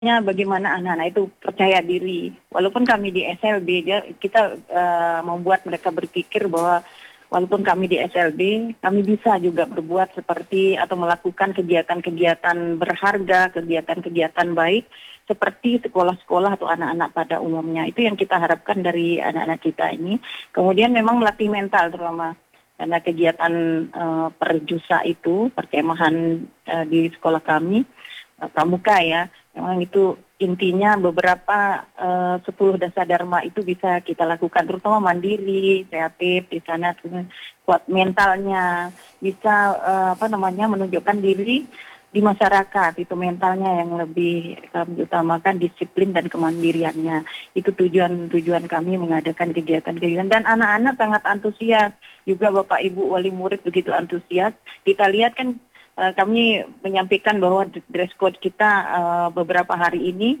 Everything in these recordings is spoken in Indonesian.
bagaimana anak-anak itu percaya diri. Walaupun kami di SLB, kita membuat mereka berpikir bahwa walaupun kami di SLB, kami bisa juga berbuat seperti atau melakukan kegiatan-kegiatan berharga, kegiatan-kegiatan baik seperti sekolah-sekolah atau anak-anak pada umumnya. Itu yang kita harapkan dari anak-anak kita ini. Kemudian memang melatih mental terutama karena kegiatan perjusa itu, perkemahan di sekolah kami, pramuka ya. Memang itu intinya beberapa 10 dasar dharma itu bisa kita lakukan, terutama mandiri, kreatif di sana, kuat mentalnya, bisa menunjukkan diri di masyarakat, itu mentalnya yang lebih kami utamakan, disiplin dan kemandiriannya. Itu tujuan kami mengadakan kegiatan-kegiatan, dan anak-anak sangat antusias, juga Bapak Ibu wali murid begitu antusias. Kita lihat kan kami menyampaikan bahwa dress code kita beberapa hari ini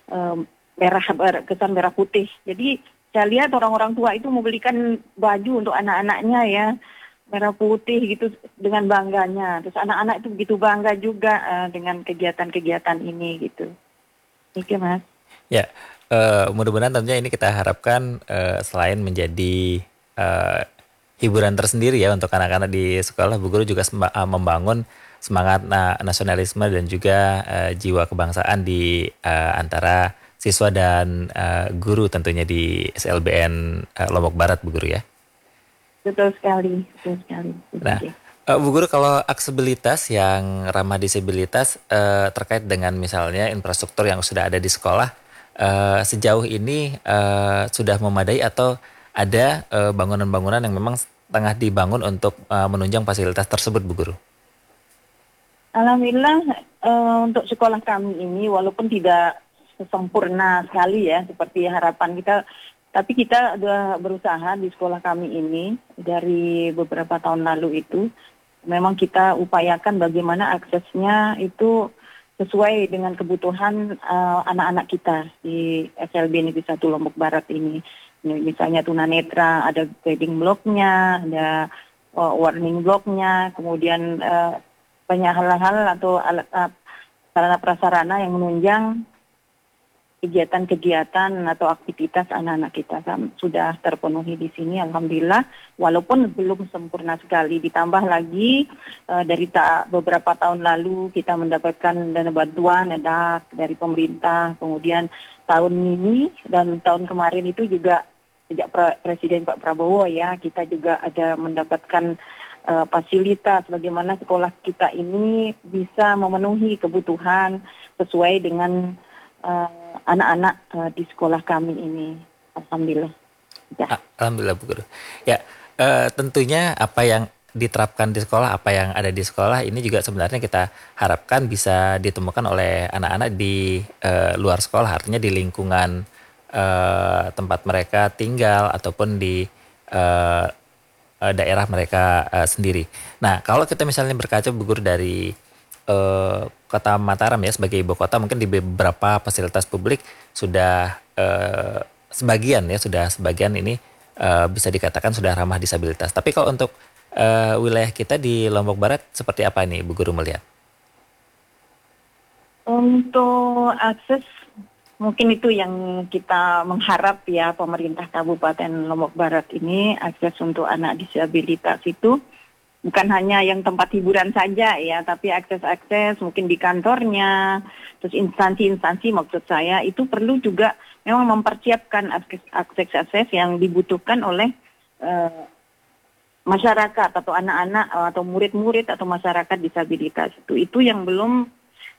kesan merah putih. Jadi saya lihat orang-orang tua itu membelikan baju untuk anak-anaknya ya, merah putih gitu dengan bangganya. Terus anak-anak itu begitu bangga juga dengan kegiatan-kegiatan ini gitu. Oke Mas. Ya, mudah-mudahan tentunya ini kita harapkan selain menjadi eh, hiburan tersendiri ya untuk anak-anak di sekolah, Bu Guru juga membangun semangat nasionalisme dan juga jiwa kebangsaan di antara siswa dan guru tentunya di SLBN Lombok Barat, Bu Guru ya. Betul sekali, betul sekali. Nah, Bu Guru, kalau aksesibilitas yang ramah disabilitas terkait dengan misalnya infrastruktur yang sudah ada di sekolah, sejauh ini sudah memadai atau ada bangunan-bangunan yang memang tengah dibangun untuk menunjang fasilitas tersebut, Bu Guru? Alhamdulillah untuk sekolah kami ini walaupun tidak sempurna sekali ya seperti harapan kita, tapi kita sudah berusaha di sekolah kami ini dari beberapa tahun lalu itu. Memang kita upayakan bagaimana aksesnya itu sesuai dengan kebutuhan anak-anak kita di SLB Negeri 1 Lombok Barat ini. Misalnya tunanetra, ada grading blocknya, ada warning blocknya, kemudian banyak hal-hal atau alat sarana prasarana yang menunjang kegiatan-kegiatan atau aktivitas anak-anak kita kan sudah terpenuhi di sini, alhamdulillah, walaupun belum sempurna sekali. Ditambah lagi dari beberapa tahun lalu kita mendapatkan dana bantuan dari pemerintah, kemudian tahun ini dan tahun kemarin itu juga sejak Presiden Pak Prabowo ya, kita juga ada mendapatkan fasilitas bagaimana sekolah kita ini bisa memenuhi kebutuhan sesuai dengan anak-anak di sekolah kami ini. Alhamdulillah. Ya. Alhamdulillah, Bu Guru. Ya, tentunya apa yang diterapkan di sekolah, apa yang ada di sekolah ini juga sebenarnya kita harapkan bisa ditemukan oleh anak-anak di luar sekolah, artinya di lingkungan tempat mereka tinggal ataupun di daerah mereka sendiri. Nah, kalau kita misalnya berkaca, Bu Guru, dari kota Mataram ya sebagai ibu kota, mungkin di beberapa fasilitas publik sudah sebagian ini bisa dikatakan sudah ramah disabilitas. Tapi kalau untuk wilayah kita di Lombok Barat seperti apa ini, Bu Guru melihat? Untuk akses mungkin itu yang kita mengharap ya, pemerintah Kabupaten Lombok Barat ini akses untuk anak disabilitas itu bukan hanya yang tempat hiburan saja ya, tapi akses-akses mungkin di kantornya, terus instansi-instansi maksud saya itu perlu juga memang mempersiapkan akses-akses yang dibutuhkan oleh masyarakat atau anak-anak atau murid-murid atau masyarakat disabilitas. Itu yang belum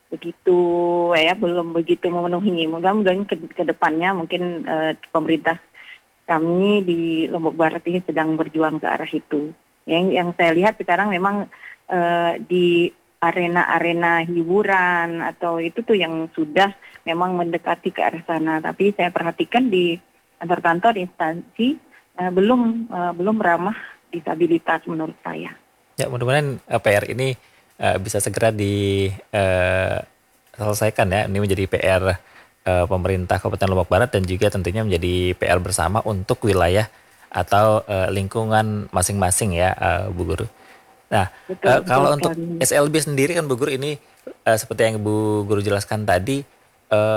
begitu memenuhi. Mudah-mudahan ke depannya mungkin pemerintah kami di Lombok Barat ini sedang berjuang ke arah itu. Yang saya lihat sekarang memang di arena-arena hiburan atau itu tuh yang sudah memang mendekati ke arah sana. Tapi saya perhatikan di kantor-kantor instansi belum ramah disabilitas menurut saya. Ya, mudah-mudahan PR ini bisa segera diselesaikan ya. Ini menjadi PR pemerintah Kabupaten Lombok Barat dan juga tentunya menjadi PR bersama untuk wilayah atau lingkungan masing-masing ya, Bu Guru. Nah, Betul kalau untuk sekali. SLB sendiri kan, Bu Guru, ini seperti yang Bu Guru jelaskan tadi,